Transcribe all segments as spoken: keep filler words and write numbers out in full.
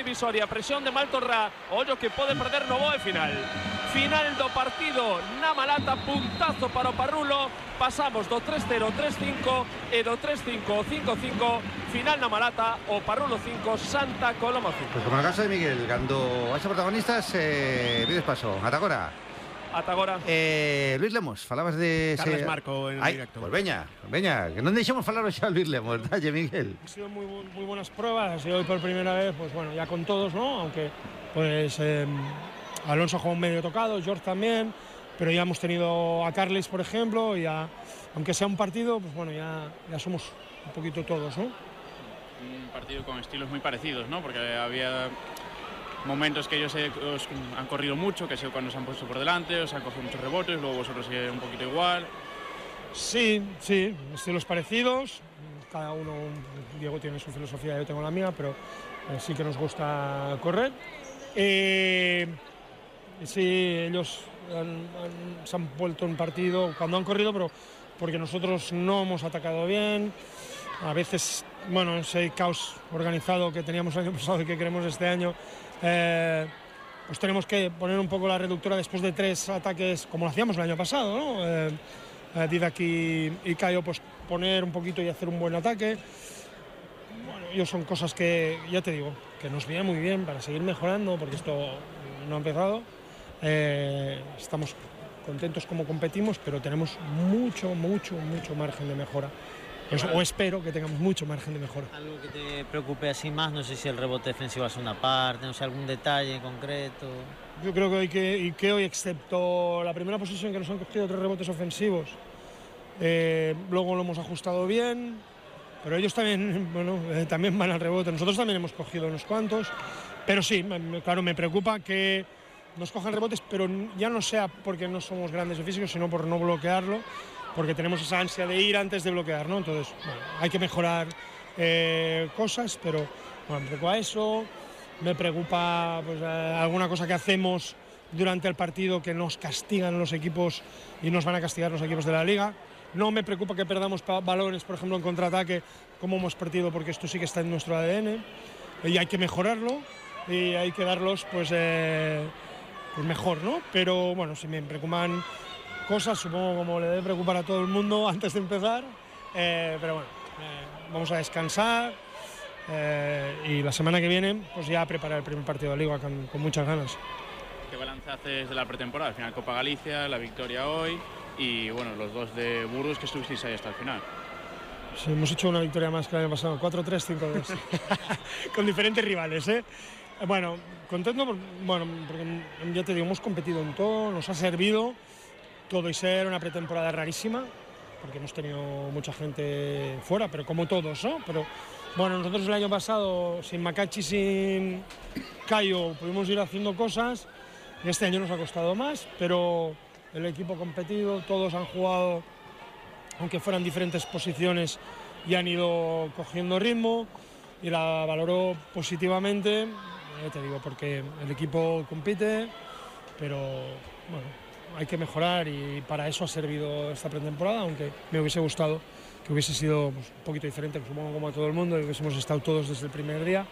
Soria, presión de Maltorra, ollo que pode perder no bo e final. Final do partido na Malata, puntazo para o Parrulo. Pasamos do tres cero, tres cinco e do tres cinco, cinco cinco. Final na Malata, o Parrulo cinco, Santa Coloma cinco. Pues como no caso de Miguel, cando haxa protagonistas, eh, pides paso. Ata agora. Ata agora. Eh, Luis Lemos, falabas de... Carles ese... Marco en Ay, directo. Pues veña, veña, que non deixemos falar xa a Luis Lemos, dalle, Miguel. Han sido muy, muy buenas pruebas y hoy por primera vez, pues bueno, ya con todos, ¿no? Aunque pues eh, Alonso ha jugado un medio tocado, George también, pero ya hemos tenido a Carles, por ejemplo, y a, aunque sea un partido, pues bueno, ya, ya somos un poquito todos, ¿no? Un partido con estilos muy parecidos, ¿no? Porque había momentos que ellos eh, os, han corrido mucho, que ha sido cuando se han puesto por delante, os han cogido muchos rebotes, luego vosotros eh, un poquito igual. Sí, sí, estilos parecidos, cada uno, Diego tiene su filosofía, yo tengo la mía, pero eh, sí que nos gusta correr. Eh, sí, ellos han, han, se han vuelto un partido cuando han corrido, pero porque nosotros no hemos atacado bien. A veces, bueno, ese caos organizado que teníamos el año pasado y que queremos este año, eh, pues tenemos que poner un poco la reductora después de tres ataques, como lo hacíamos el año pasado, ¿no? Eh, eh, Didac y, y Caio, pues poner un poquito y hacer un buen ataque. Bueno, ellos son cosas que, ya te digo, que nos viene muy bien para seguir mejorando, porque esto no ha empezado. Eh, estamos contentos como competimos, pero tenemos mucho, mucho, mucho margen de mejora. Pues, o espero que tengamos mucho margen de mejora. Algo que te preocupe así más, no sé si el rebote defensivo es una parte, no sé, algún detalle en concreto. Yo creo que hoy, que, y que hoy excepto la primera posición que nos han cogido tres rebotes ofensivos, eh, luego lo hemos ajustado bien, pero ellos también, bueno, eh, también van al rebote. Nosotros también hemos cogido unos cuantos, pero sí, me, claro, me preocupa que nos cojan rebotes, pero ya no sea porque no somos grandes de físicos, sino por no bloquearlo, porque tenemos esa ansia de ir antes de bloquear, ¿no? Entonces, bueno, hay que mejorar eh, cosas, pero bueno, me preocupa eso, me preocupa pues, eh, alguna cosa que hacemos durante el partido que nos castigan los equipos y nos van a castigar los equipos de la liga. No me preocupa que perdamos balones, por ejemplo, en contraataque, como hemos perdido, porque esto sí que está en nuestro A D N y hay que mejorarlo y hay que darlos pues, eh, pues mejor, ¿no? Pero bueno, si me preocupan cosas, supongo como le debe preocupar a todo el mundo antes de empezar, eh, pero bueno, eh, vamos a descansar eh, y la semana que viene pues ya preparar el primer partido de Liga con, con muchas ganas. ¿Qué balance haces de la pretemporada? Al final Copa Galicia, la victoria hoy y bueno, los dos de Burgos que estuvisteis ahí hasta el final. Sí, hemos hecho una victoria más que el año pasado, cuatro tres, cinco dos, con diferentes rivales, ¿eh? Bueno, contento, por, bueno, porque ya te digo, hemos competido en todo, nos ha servido todo y ser una pretemporada rarísima, porque hemos tenido mucha gente fuera, pero como todos, ¿no? Pero bueno, nosotros el año pasado, sin Macachi, sin Caio, pudimos ir haciendo cosas, y este año nos ha costado más, pero el equipo ha competido, todos han jugado, aunque fueran diferentes posiciones, y han ido cogiendo ritmo, y la valoro positivamente, ya te digo, porque el equipo compite, pero bueno, hay que mejorar y para eso ha servido esta pretemporada, aunque me hubiese gustado que hubiese sido pues, un poquito diferente, supongo como a todo el mundo, y hubiésemos estado todos desde el primer día,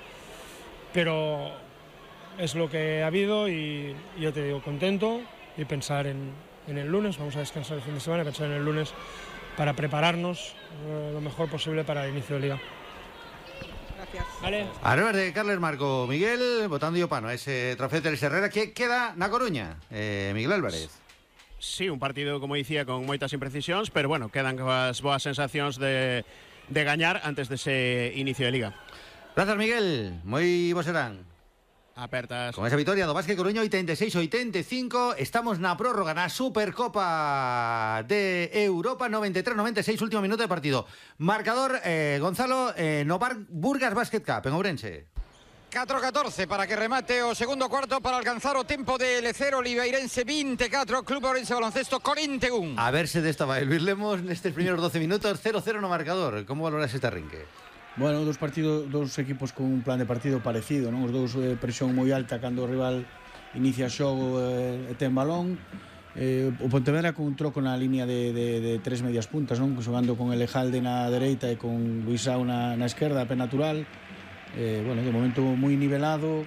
pero es lo que ha habido y, y yo te digo, contento y pensar en, en el lunes, vamos a descansar el fin de semana y pensar en el lunes para prepararnos eh, lo mejor posible para el inicio de Liga. Gracias. Vale. Además de Carles Marco, Miguel, votando yo pano, ese trofeo de Herrera que queda na Coruña, eh, Miguel Álvarez. Sí, un partido, como dicía, con moitas imprecisións, pero bueno, quedan as boas sensacións de, de gañar antes dese inicio de Liga. Grazas, Miguel, moi vos serán. Apertas. Con esa victoria do Básquet Coruña oitenta e seis a oitenta e cinco, estamos na prórroga na Supercopa de Europa, noventa e tres noventa e seis, último minuto de partido. Marcador, eh, Gonzalo, eh, no Bar Burgas Basket Cup en Ourense. catro catorce para que remate o segundo cuarto para alcanzar o tempo de L cero Oliveirense vinte e catro, Club Ourense Baloncesto corenta e un. A ver se desta vai Luis Lemos nestes primeiros doce minutos, cero cero no marcador. Como valoras este arrinque? Bueno, dos partidos, dos equipos con un plan de partido parecido, non? Os dous eh, presión moi alta cando o rival inicia xogo e eh, ten balón. Eh, o Pontevedra con un troco na línea de, de, de tres medias puntas, non? Xogando con Elejalde na dereita e con Luisao na, na esquerda, a pé natural. Eh, bueno, de momento moi nivelado.